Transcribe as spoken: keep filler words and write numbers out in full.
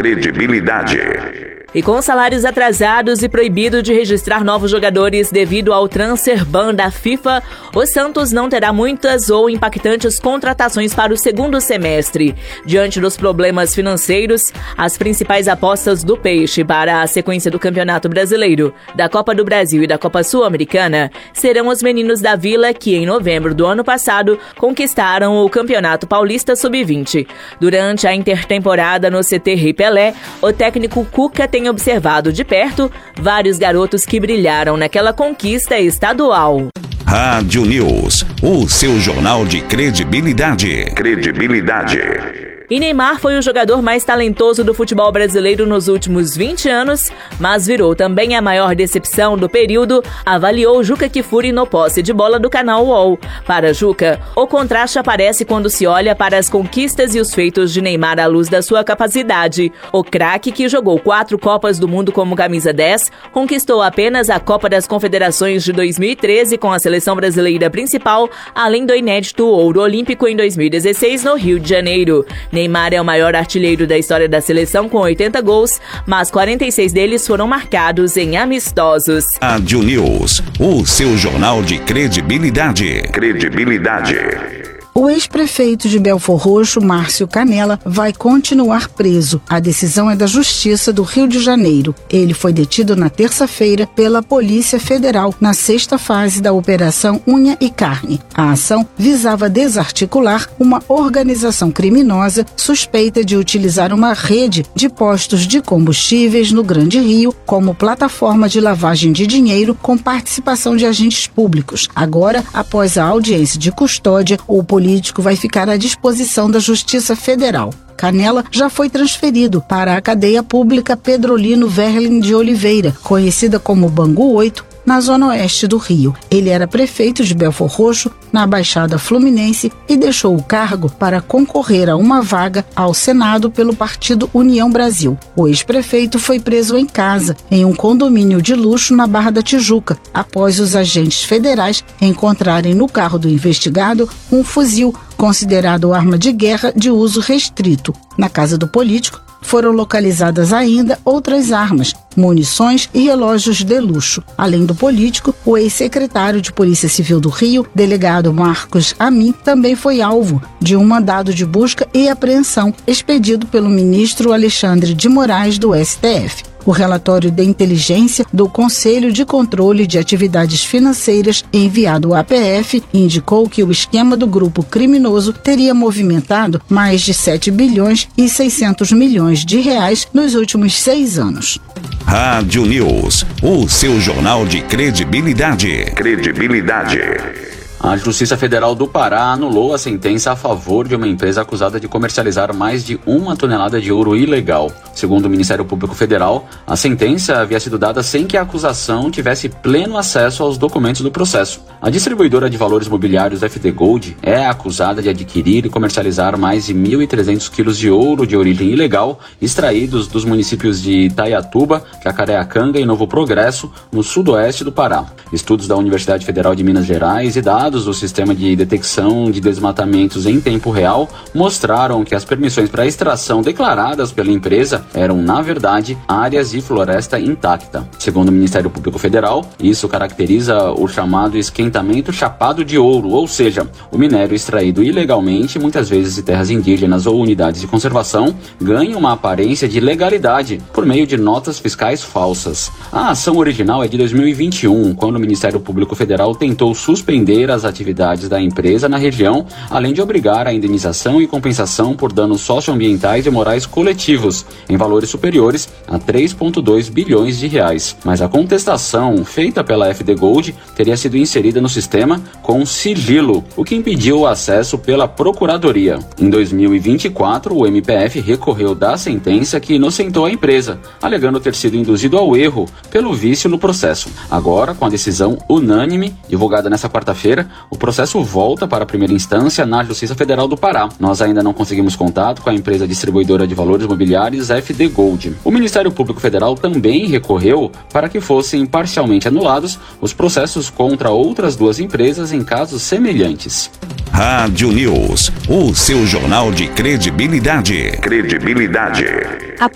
Credibilidade. E com salários atrasados e proibido de registrar novos jogadores devido ao transfer ban da FIFA, o Santos não terá muitas ou impactantes contratações para o segundo semestre. Diante dos problemas financeiros, as principais apostas do Peixe para a sequência do Campeonato Brasileiro, da Copa do Brasil e da Copa Sul-Americana serão os meninos da Vila que, em novembro do ano passado, conquistaram o Campeonato Paulista sub vinte. Durante a intertemporada no C T Rei Pelé, o técnico Cuca tem observado de perto vários garotos que brilharam naquela conquista estadual. Rádio News, o seu jornal de credibilidade. Credibilidade. E Neymar foi o jogador mais talentoso do futebol brasileiro nos últimos vinte anos, mas virou também a maior decepção do período, avaliou Juca Kfouri no posse de bola do canal U O L. Para Juca, o contraste aparece quando se olha para as conquistas e os feitos de Neymar à luz da sua capacidade. O craque, que jogou quatro Copas do Mundo como camisa dez, conquistou apenas a Copa das Confederações de dois mil e treze com a seleção brasileira principal, além do inédito ouro olímpico em dois mil e dezesseis no Rio de Janeiro. Neymar é o maior artilheiro da história da seleção com oitenta gols, mas quarenta e seis deles foram marcados em amistosos. Rádio News, o seu jornal de credibilidade. Credibilidade. O ex-prefeito de Belfor Roxo, Márcio Canela, vai continuar preso. A decisão é da Justiça do Rio de Janeiro. Ele foi detido na terça-feira pela Polícia Federal, na sexta fase da Operação Unha e Carne. A ação visava desarticular uma organização criminosa suspeita de utilizar uma rede de postos de combustíveis no Grande Rio como plataforma de lavagem de dinheiro com participação de agentes públicos. Agora, após a audiência de custódia, o polícia O político vai ficar à disposição da Justiça Federal. Canela já foi transferido para a cadeia pública Pedrolino Verlin de Oliveira, conhecida como Bangu oito, na zona oeste do Rio. Ele era prefeito de Belfor Roxo, na Baixada Fluminense, e deixou o cargo para concorrer a uma vaga ao Senado pelo partido União Brasil. O ex-prefeito foi preso em casa, em um condomínio de luxo na Barra da Tijuca, após os agentes federais encontrarem no carro do investigado um fuzil, considerado arma de guerra de uso restrito. Na casa do político, foram localizadas ainda outras armas, munições e relógios de luxo. Além do político, o ex-secretário de Polícia Civil do Rio, delegado Marcos Amin, também foi alvo de um mandado de busca e apreensão expedido pelo ministro Alexandre de Moraes do S T F. O relatório de inteligência do Conselho de Controle de Atividades Financeiras, enviado à A P F, indicou que o esquema do grupo criminoso teria movimentado mais de sete bilhões e seiscentos milhões de reais nos últimos seis anos. Rádio News, o seu jornal de credibilidade. Credibilidade. A Justiça Federal do Pará anulou a sentença a favor de uma empresa acusada de comercializar mais de uma tonelada de ouro ilegal. Segundo o Ministério Público Federal, a sentença havia sido dada sem que a acusação tivesse pleno acesso aos documentos do processo. A distribuidora de valores mobiliários F D Gold é acusada de adquirir e comercializar mais de mil e trezentos quilos de ouro de origem ilegal extraídos dos municípios de Itaiatuba, Jacareacanga e Novo Progresso, no sudoeste do Pará. Estudos da Universidade Federal de Minas Gerais e dados do Sistema de Detecção de Desmatamentos em Tempo Real mostraram que as permissões para extração declaradas pela empresa eram, na verdade, áreas de floresta intacta. Segundo o Ministério Público Federal, isso caracteriza o chamado esquentamento chapado de ouro, ou seja, o minério extraído ilegalmente, muitas vezes de terras indígenas ou unidades de conservação, ganha uma aparência de legalidade por meio de notas fiscais falsas. A ação original é de dois mil e vinte e um, quando o Ministério Público Federal tentou suspender as atividades da empresa na região, além de obrigar a indenização e compensação por danos socioambientais e morais coletivos, em valores superiores a três vírgula dois bilhões de reais. Mas a contestação feita pela F D Gold teria sido inserida no sistema com sigilo, o que impediu o acesso pela Procuradoria. Em dois mil e vinte e quatro, o M P F recorreu da sentença que inocentou a empresa, alegando ter sido induzido ao erro pelo vício no processo. Agora, com a decisão unânime, divulgada nesta quarta-feira, o processo volta para a primeira instância na Justiça Federal do Pará. Nós ainda não conseguimos contato com a empresa distribuidora de valores mobiliários F D Gold. O Ministério Público Federal também recorreu para que fossem parcialmente anulados os processos contra outras duas empresas em casos semelhantes. Rádio News, o seu jornal de credibilidade. Credibilidade.